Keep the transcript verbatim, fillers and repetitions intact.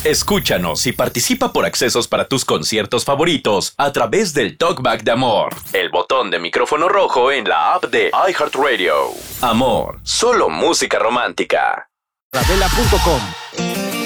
Escúchanos y participa por accesos para tus conciertos favoritos a través del Talkback de Amor, el botón de micrófono rojo en la app de iHeartRadio. Amor, solo música romántica. Radela punto com